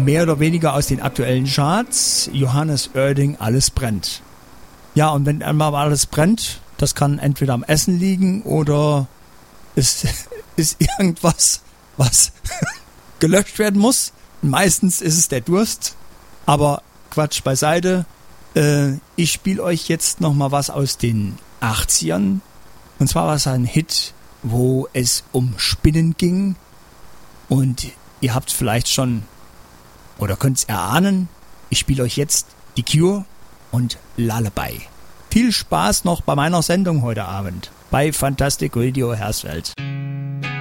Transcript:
mehr oder weniger aus den aktuellen Charts. Johannes Oerding, Alles brennt. Ja, und wenn einmal alles brennt, das kann entweder am Essen liegen oder es ist irgendwas, was gelöscht werden muss. Meistens ist es der Durst, aber Quatsch beiseite. Ich spiele euch jetzt nochmal was aus den 80ern. Und zwar war es ein Hit, wo es um Spinnen ging. Und ihr habt vielleicht schon oder könnt es erahnen. Ich spiele euch jetzt die Cure und Lullaby. Viel Spaß noch bei meiner Sendung heute Abend bei Fantastic Radio Hersfeld.